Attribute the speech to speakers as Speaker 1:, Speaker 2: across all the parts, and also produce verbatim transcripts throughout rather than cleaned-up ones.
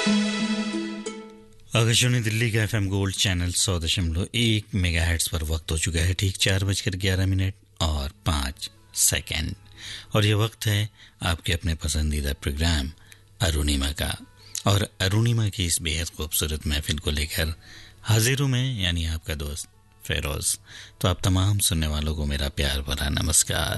Speaker 1: आकाशवाणी दिल्ली का FM gold channel सौ दशमलव एक मेगाहर्ट्ज पर वक्त हो चुका है ठीक चार बजकर ग्यारह मिनट और पाँच सेकंड और ये वक्त है आपके अपने पसंदीदा प्रोग्राम अरुणिमा का। और अरुणिमा की इस बेहद खूबसूरत महफिल को लेकर हाजिर हूं मैं, यानी आपका दोस्त फेरोज। तो आप तमाम सुनने वालों को मेरा प्यार भरा नमस्कार।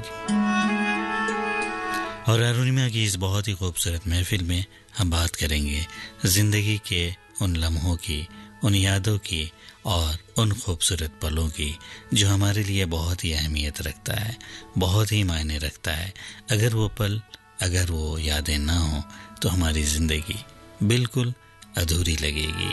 Speaker 1: और अरुणिमा की इस बहुत ही खूबसूरत महफिल में हम बात करेंगे जिंदगी के उन लम्हों की, उन यादों की और उन खूबसूरत पलों की जो हमारे लिए बहुत ही अहमियत रखता है, बहुत ही मायने रखता है। अगर वो पल, अगर वो यादें ना हो तो हमारी जिंदगी बिल्कुल अधूरी लगेगी।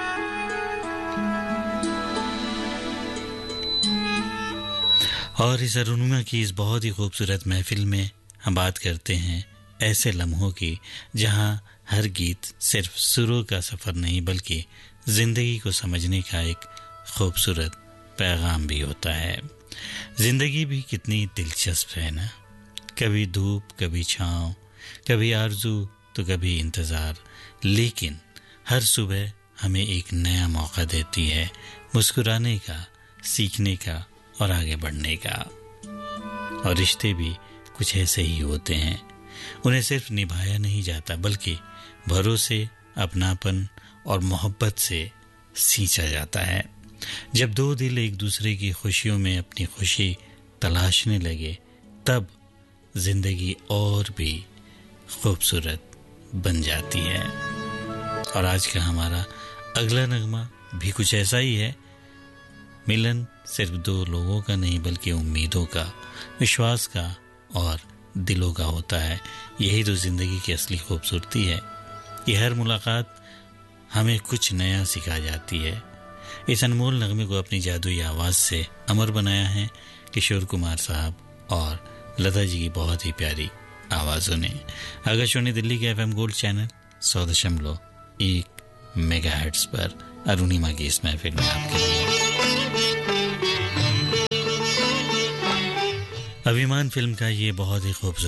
Speaker 1: और इस अरुणिमा की इस बहुत ही खूबसूरत महफिल में हम बात करते हैं ऐसे लम्हों की जहां हर गीत सिर्फ सुरों का सफर नहीं बल्कि जिंदगी को समझने का एक खूबसूरत पैगाम भी होता है। जिंदगी भी कितनी दिलचस्प है ना, कभी धूप, कभी छांव, कभी आरज़ू तो कभी इंतज़ार, लेकिन हर सुबह हमें एक नया मौका देती है मुस्कुराने का, सीखने का और आगे बढ़ने का। और रिश्ते भी कुछ ऐसे ही होते हैं, उन्हें सिर्फ निभाया नहीं जाता बल्कि भरोसे, अपनापन और मोहब्बत से सींचा जाता है। जब दो दिल एक दूसरे की खुशियों में अपनी खुशी तलाशने लगे तब जिंदगी और भी खूबसूरत बन जाती है। और आज का हमारा अगला नगमा भी कुछ ऐसा ही है। मिलन सिर्फ दो लोगों का नहीं बल्कि उम्मीदों का, विश्वास का और दिलों का होता है। यही तो जिंदगी की असली खूबसूरती है। ये हर मुलाकात हमें कुछ नया सिखा जाती है। इस अनमोल नगमे को अपनी जादुई आवाज़ से अमर बनाया है किशोर कुमार साहब और लता जी की बहुत ही प्यारी आवाज़ों ने। आकाशवाणी दिल्ली के एफएम गोल्ड चैनल सौ दशमलव एक मेगाहर्ट्ज पर अरुणिमा की इस महफिल में आपके लिए अभिमान फिल्म का ये बहुत ही खूबसूरत